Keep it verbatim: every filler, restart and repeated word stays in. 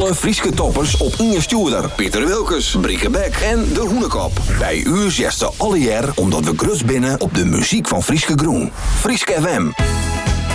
Alle Frieske toppers op Inge Stuurder, Pieter Wilkes, Brieke Beck en De Hoenekop. Bij u zegt ze alle jaar omdat we grus binnen op de muziek van Frieske Groen. Frieske F M.